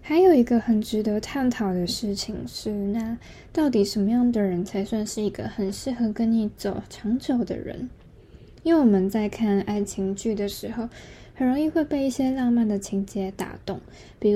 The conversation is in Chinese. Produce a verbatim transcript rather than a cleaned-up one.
还有一个很值得探讨的事情是，那到底什么样的人才算是一个很适合跟你走长久的人？因为我们在看爱情剧的时候，很容易会被一些浪漫的情节打动，比如